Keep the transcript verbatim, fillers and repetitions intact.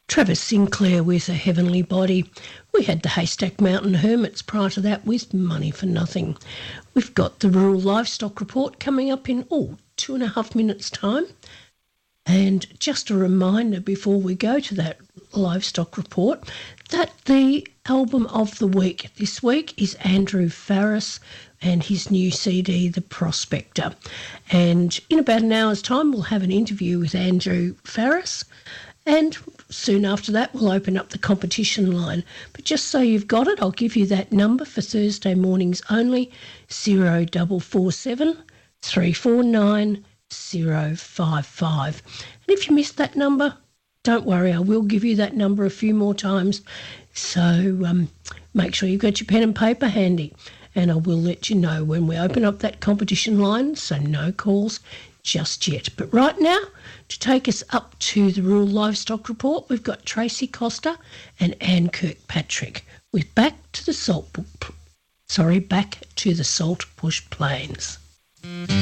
Travis Sinclair with A Heavenly Body. We had the Haystack Mountain Hermits prior to that with Money for Nothing. We've got the Rural Livestock Report coming up in, oh, two and a half minutes' time. And just a reminder before we go to that livestock report that the album of the week this week is Andrew Farriss and his new C D, The Prospector. And in about an hour's time, we'll have an interview with Andrew Farriss. And soon after that, we'll open up the competition line. But just so you've got it, I'll give you that number for Thursday mornings only, zero four four seven, three four nine, zero five five. And if you missed that number, don't worry, I will give you that number a few more times. So um, make sure you've got your pen and paper handy. And I will let you know when we open up that competition line, so no calls just yet. But right now, to take us up to the Rural Livestock Report, we've got Tracy Costa and Anne Kirkpatrick with Back to the Salt, sorry, Back to the Salt Bush Plains.